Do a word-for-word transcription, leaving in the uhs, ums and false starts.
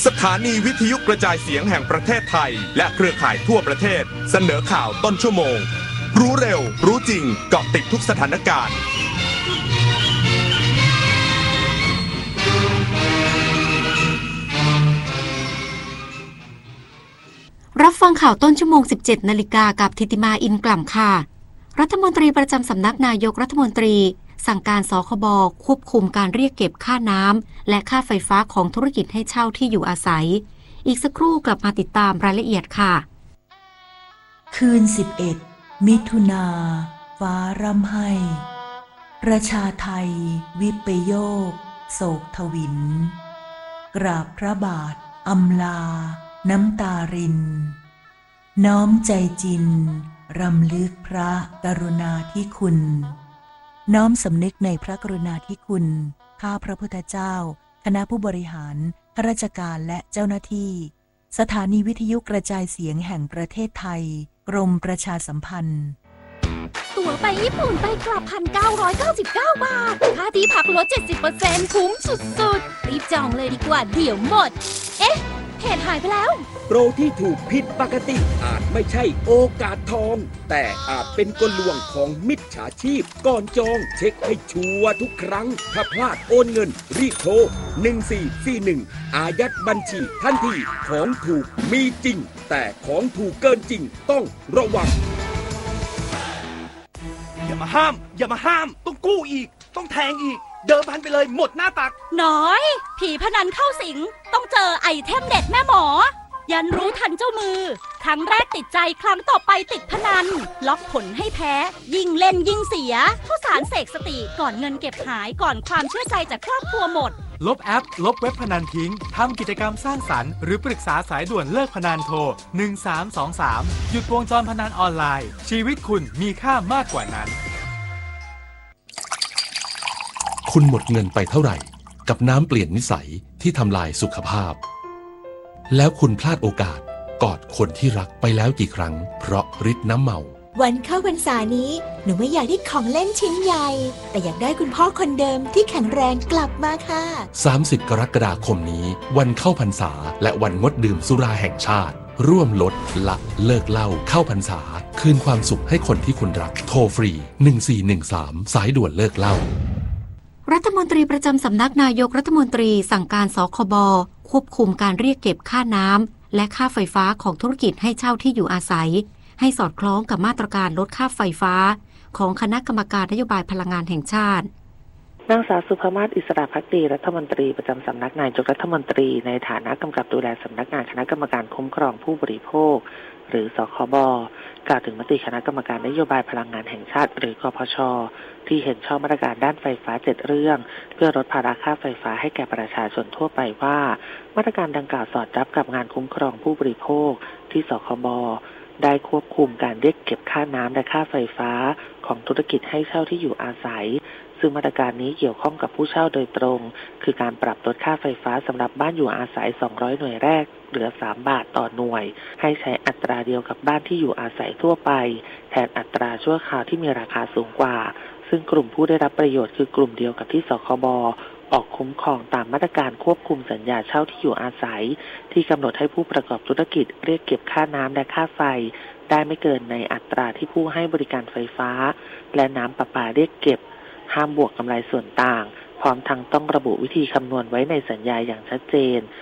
สถานีวิทยุกระจายเสียงแห่งประเทศไทยและเครือข่ายทั่วประเทศเสนอข่าวต้นชั่วโมงรู้เร็วรู้จริงเกาะติดทุกสถานการณ์รับฟังข่าวต้นชั่วโมง สิบเจ็ดนาฬิกากับธิติมาอินกล่ำค่ะรัฐมนตรีประจำสำนักนายกรัฐมนตรีสั่งการสคบควบคุมการเรียกเก็บค่าน้ำและค่าไฟฟ้าของธุรกิจให้เช่าที่อยู่อาศัยอีกสักครู่กลับมาติดตามรายละเอียดค่ะคืนสิบเอ็ดมิถุนาฟ้าร่ำไห้ประชาไทยวิปโยคโศกทวินกราบพระบาทอำลาน้ำตารินน้อมใจจินรำลึกพระกรุณาธิคุณน้อมสำนึกในพระกรุณาธิคุณข้าพระพุทธเจ้าคณะผู้บริหารข้าราชการและเจ้าหน้าที่สถานีวิทยุกระจายเสียงแห่งประเทศไทยกรมประชาสัมพันธ์ตั๋วไปญี่ปุ่นไปกลับ หนึ่งพันเก้าร้อยเก้าสิบเก้า บาทค่าที่พักลด เจ็ดสิบเปอร์เซ็นต์ คุ้มสุดๆรีบจองเลยดีกว่าเดี๋ยวหมดเอ๊ะเพจหายไปแล้วโปรที่ถูกผิดปกติอาจไม่ใช่โอกาสทองแต่อาจเป็นกลลวงของมิจฉาชีพก่อนจองเช็คให้ชัวร์ทุกครั้งถ้าพลาดโอนเงินรีบโทรหนึ่งสี่สี่หนึ่งอายัดบัญชีทันทีของถูกมีจริงแต่ของถูกเกินจริงต้องระวังอย่ามาห้ามอย่ามาห้ามต้องกู้อีกต้องแทงอีกเดิมพันไปเลยหมดหน้าตักน้อยผีพนันเข้าสิงต้องเจอไอเทมเด็ดแม่หมอยันรู้ทันเจ้ามือครั้งแรกติดใจครั้งต่อไปติดพนันล็อกผลให้แพ้ยิ่งเล่นยิ่งเสียข้าวสารเสกสติก่อนเงินเก็บหายก่อนความเชื่อใจจากครอบครัวหมดลบแอปลบเว็บพนันทิ้งทำกิจกรรมสร้างสรรค์หรือปรึกษาสายด่วนเลิกพนันโทรหนึ่งสามสองสามหยุดวงจรพนันออนไลน์ชีวิตคุณมีค่ามากกว่านั้นคุณหมดเงินไปเท่าไหร่กับน้ำเปลี่ยนนิสัยที่ทำลายสุขภาพแล้วคุณพลาดโอกาสกอดคนที่รักไปแล้วกี่ครั้งเพราะฤทธิ์น้ำเมาวันเข้าพรรษานี้หนูไม่อยากได้ของเล่นชิ้นใหญ่แต่อยากได้คุณพ่อคนเดิมที่แข็งแรงกลับมาค่ะสามสิบกรกฎาคมนี้วันเข้าพรรษาและวันงดดื่มสุราแห่งชาติร่วมลดละเลิกเหล้าเข้าพรรษาคืนความสุขให้คนที่คุณรักโทรฟรีหนึ่งสี่หนึ่งสามสายด่วนเลิกเหล้ารัฐมนตรีประจำสำนักนายกรัฐมนตรีสั่งการสคบควบคุมการเรียกเก็บค่าน้ำและค่าไฟฟ้าของธุรกิจให้เช่าที่อยู่อาศัยให้สอดคล้องกับมาตรการลดค่าไฟฟ้าของคณะกรรมการนโยบายพลังงานแห่งชาตินางสาวสุภมาศอิสระภักดีรัฐมนตรีประจำสำนักนายกรัฐมนตรีในฐานะกำกับดูแลสำนักงานคณะกรรมการคุ้มครองผู้บริโภคหรือสคบกล่าวถึงมติคณะกรรมการนโยบายพลังงานแห่งชาติหรือกพช.ที่เห็นชอบมาตรการด้านไฟฟ้าเจ็ดเรื่องเพื่อลดภาระค่าไฟฟ้าให้แก่ประชาชนทั่วไปว่ามาตรการดังกล่าวสอดรับกับงานคุ้มครองผู้บริโภคที่สคบได้ควบคุมการเรียกเก็บค่าน้ำและค่าไฟฟ้าของธุรกิจให้เช่าที่อยู่อาศัยซึ่งมาตรการนี้เกี่ยวข้องกับผู้เช่าโดยตรงคือการปรับลดค่าไฟฟ้าสำหรับบ้านอยู่อาศัยสองร้อยหน่วยแรกเหลือสามบาทต่อหน่วยให้ใช้อัตราเดียวกับบ้านที่อยู่อาศัยทั่วไปแทนอัตราชั่วคราวที่มีราคาสูงกว่าซึ่งกลุ่มผู้ได้รับประโยชน์คือกลุ่มเดียวกับที่สคบออกคุ้มครองตามมาตรการควบคุมสัญญาเช่าที่อยู่อาศัยที่กำหนดให้ผู้ประกอบธุรกิจเรียกเก็บค่าน้ำและค่าไฟได้ไม่เกินในอัตราที่ผู้ให้บริการไฟฟ้าและน้ำประปาเรียกเก็บห้ามบวกกำไรส่วนต่างพร้อมทั้งต้องระบุวิธีคำนวณไว้ในสัญญาอย่างชัดเจน